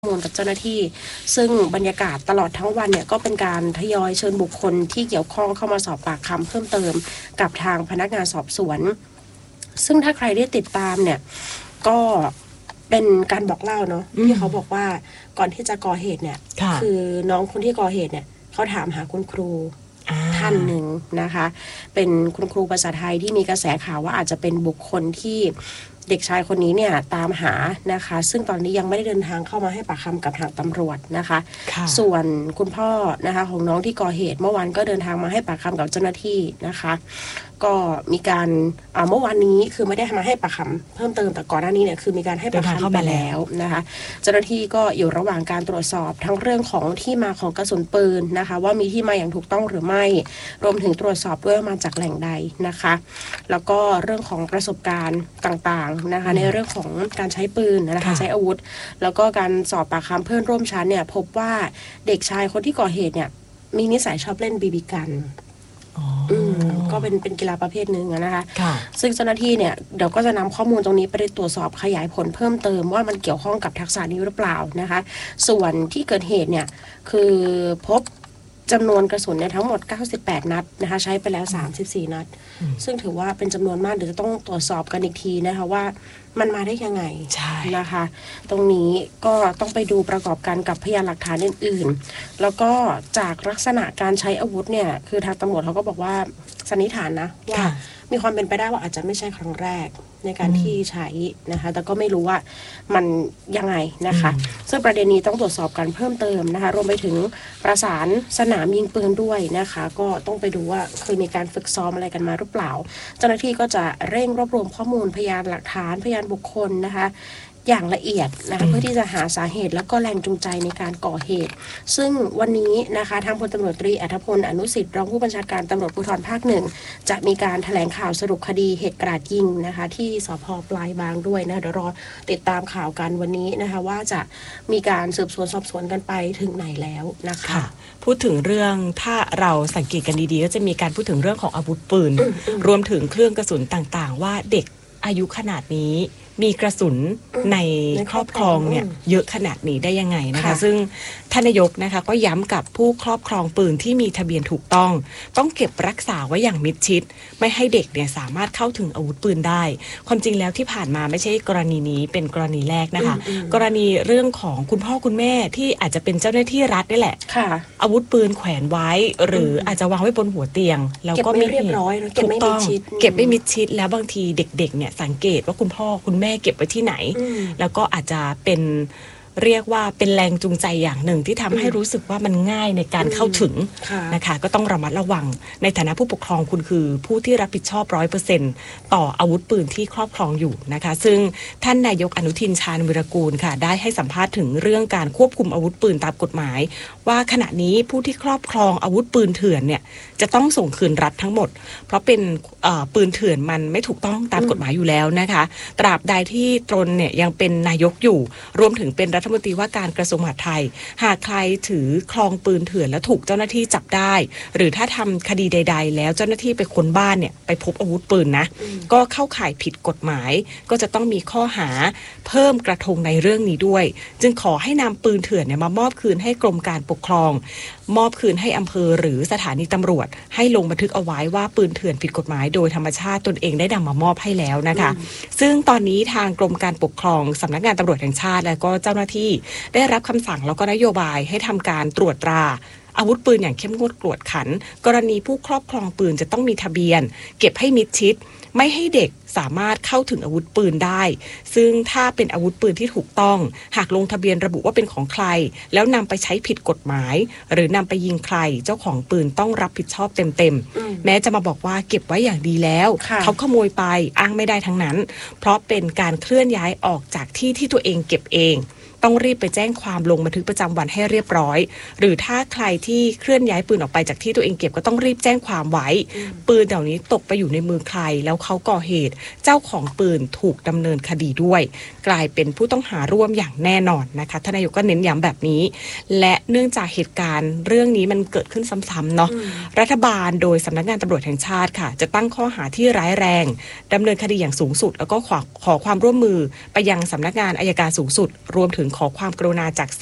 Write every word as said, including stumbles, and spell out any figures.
มูลกับเจ้าหน้าที่ซึ่งบรรยากาศตลอดทั้งวันเนี่ยก็เป็นการทยอยเชิญบุคคลที่เกี่ยวข้องเข้ามาสอบปากคำเพิ่มเติมกับทางพนักงานสอบสวนซึ่งถ้าใครได้ติดตามเนี่ยก็เป็นการบอกเล่าเนาะที่เขาบอกว่าก่อนที่จะก่อเหตุเนี่ยคือน้องคนที่ก่อเหตุเนี่ยเขาถามหาคุณครูท่านหนึ่งนะคะเป็นคุณครูภาษาไทยที่มีกระแสข่าวว่าอาจจะเป็นบุคคลที่เด็กชายคนนี้เนี่ยตามหานะคะซึ่งตอนนี้ยังไม่ได้เดินทางเข้ามาให้ปากคำกับทางตำรวจนะคะส่วนคุณพ่อนะคะของน้องที่ก่อเหตุเมื่อวานก็เดินทางมาให้ปากคำกับเจ้าหน้าที่นะคะก็มีการเมื่อวานนี้คือไม่ได้มาให้ปากคำเพิ่มเติมแต่ก่อนหน้านี้เนี่ยคือมีการให้ปากคำไปแล้วนะคะเจ้าหน้าที่ก็อยู่ระหว่างการตรวจสอบทั้งเรื่องของที่มาของกระสุนปืนนะคะว่ามีที่มาอย่างถูกต้องหรือไม่รวมถึงตรวจสอบด้วยมาจากแหล่งใดนะคะแล้วก็เรื่องของประสบการณ์ต่างๆนะคะในเรื่องของการใช้ปืนนะคะใช้อาวุธแล้วก็การสอบปากคำเพื่อนร่วมชั้นเนี่ยพบว่าเด็กชายคนที่ก่อเหตุเนี่ยมีนิสัยชอบเล่นบีบีกันก็เป็นเป็นกีฬาประเภทหนึ่งนะคะซึ่งเจ้าหน้าที่เนี่ยเดี๋ยวก็จะนำข้อมูลตรงนี้ไปตรวจสอบขยายผลเพิ่มเติมว่ามันเกี่ยวข้องกับทักษะนี้หรือเปล่านะคะส่วนที่เกิดเหตุเนี่ยคือพบจำนวนกระสุนเนี่ยทั้งหมดเก้าสิบแปดนัดนะคะใช้ไปแล้วสามสิบสี่นัดซึ่งถือว่าเป็นจำนวนมากเดี๋ยวจะต้องตรวจสอบกันอีกทีนะคะว่ามันมาได้ยังไงนะคะตรงนี้ก็ต้องไปดูประกอบกันกับพยานหลักฐานอื่นๆแล้วก็จากลักษณะการใช้อาวุธเนี่ยคือทางตำรวจเขาก็บอกว่าสันนิษฐานนะว่ามีความเป็นไปได้ว่าอาจจะไม่ใช่ครั้งแรกในการที่ใช้นะคะแต่ก็ไม่รู้ว่ามันยังไงนะคะซึ่งประเด็นนี้ต้องตรวจสอบกันเพิ่มเติมนะคะรวมไปถึงประสานสนามยิงปืนด้วยนะคะก็ต้องไปดูว่าเคยมีการฝึกซ้อมอะไรกันมาหรือเปล่าเจ้าหน้าที่ก็จะเร่งรวบรวมข้อมูลพยานหลักฐานพยานบุคคลนะคะอย่างละเอียดนะคะเพื่อที่จะหาสาเหตุและก็แรงจูงใจในการก่อเหตุซึ่งวันนี้นะคะทางพลตำรวจตรีอัธพลอนุสิทธิ์รองผู้บัญชาการตำรวจภูธรภาคหนึ่งจะมีการแถลงข่าวสรุปคดีเหตุกราดยิงนะคะที่สภ.ปลายบางด้วยนะเดี๋ยวรอติดตามข่าวกันวันนี้นะคะว่าจะมีการสืบสวนสอบสวนกันไปถึงไหนแล้วนะคะพูดถึงเรื่องถ้าเราสังเกตกันดีๆก็จะมีการพูดถึงเรื่องของอาวุธปืนรวมถึงเครื่องกระสุนต่างๆว่าเด็กอายุขนาดนี้มีกระสุนในครอบครองเนี่ยเยอะขนาดนี้ได้ยังไงนะคะซึ่งท่านนายกนะคะก็ย้ำกับผู้ครอบครองปืนที่มีทะเบียนถูกต้องต้องเก็บรักษาไว้อย่างมิดชิดไม่ให้เด็กเนี่ยสามารถเข้าถึงอาวุธปืนได้ความจริงแล้วที่ผ่านมาไม่ใช่กรณีนี้เป็นกรณีแรกนะคะกรณีเรื่องของคุณพ่อคุณแม่ที่อาจจะเป็นเจ้าหน้าที่รัฐนี่แหละอาวุธปืนแขวนไว้หรืออาจจะวางไว้บนหัวเตียงแล้วก็ไม่เรียบร้อยเก็บไม่มิดชิดเก็บไม่มิดชิดแล้วบางทีเด็กๆเนี่ยสังเกตว่าคุณพ่อคุณแม่เก็บไว้ที่ไหนแล้วก็อาจจะเป็นเรียกว่าเป็นแรงจูงใจอย่างหนึ่งที่ทำให้รู้สึกว่ามันง่ายในการเข้าถึงนะคะก็ต้องระมัดระวังในฐานะผู้ปกครองคุณคือผู้ที่รับผิดชอบ ร้อยเปอร์เซ็นต์ ต่ออาวุธปืนที่ครอบครองอยู่นะคะซึ่งท่านนายกอนุทินชาญวิรากูลค่ะได้ให้สัมภาษณ์ถึงเรื่องการควบคุมอาวุธปืนตามกฎหมายว่าขณะนี้ผู้ที่ครอบครองอาวุธปืนเถื่อนเนี่ยจะต้องส่งคืนรัฐทั้งหมดเพราะเป็นปืนเถื่อนมันไม่ถูกต้องตามกฎหมายอยู่แล้วนะคะตราบใดที่ตนเนี่ยยังเป็นนายกอยู่รวมถึงเป็นรัฐมนตรีว่าการกระทรวงมหาดไทยหากใครถือครองปืนเถื่อนและถูกเจ้าหน้าที่จับได้หรือถ้าทำคดีใดๆแล้วเจ้าหน้าที่ไปค้นบ้านเนี่ยไปพบอาวุธปืนนะก็เข้าข่ายผิดกฎหมายก็จะต้องมีข้อหาเพิ่มกระทงในเรื่องนี้ด้วยจึงขอให้นำปืนเถื่อนเนี่ยมามอบคืนให้กรมการปกครองมอบคืนให้อำเภอหรือสถานีตำรวจให้ลงบันทึกเอาไว้ว่าปืนเถื่อนผิดกฎหมายโดยธรรมชาติตนเองได้นำมามอบให้แล้วนะคะซึ่งตอนนี้ทางกรมการปกครองสำนักงานตำรวจแห่งชาติและก็เจ้าหน้าที่ได้รับคำสั่งแล้วก็นโยบายให้ทำการตรวจตราอาวุธปืนอย่างเข้มงวดกวดขันกรณีผู้ครอบครองปืนจะต้องมีทะเบียนเก็บให้มิดชิดไม่ให้เด็กสามารถเข้าถึงอาวุธปืนได้ซึ่งถ้าเป็นอาวุธปืนที่ถูกต้องหากลงทะเบียนระบุว่าเป็นของใครแล้วนำไปใช้ผิดกฎหมายหรือนำไปยิงใครเจ้าของปืนต้องรับผิดชอบเต็มๆแม้จะมาบอกว่าเก็บไว้อย่างดีแล้วเขาขโมยไปอ้างไม่ได้ทั้งนั้นเพราะเป็นการเคลื่อนย้ายออกจากที่ที่ตัวเองเก็บเองต้องรีบไปแจ้งความลงบันทึกประจำวันให้เรียบร้อยหรือถ้าใครที่เคลื่อนย้ายปืนออกไปจากที่ตัวเองเก็บก็ต้องรีบแจ้งความไว้ปืนเหล่านี้ตกไปอยู่ในมือใครแล้วเขาก่อเหตุเจ้าของปืนถูกดำเนินคดีด้วยกลายเป็นผู้ต้องหาร่วมอย่างแน่นอนนะคะทนายกก็เน้นย้ำแบบนี้และเนื่องจากเหตุการณ์เรื่องนี้มันเกิดขึ้นซ้ำๆเนาะรัฐบาลโดยสำนักงานตำรวจแห่งชาติค่ะจะตั้งข้อหาที่ร้ายแรงดำเนินคดีอย่างสูงสุดแล้วก็ขอขอความร่วมมือไปยังสำนักงานอัยการสูงสุดรวมถึงขอความกรุณาจาก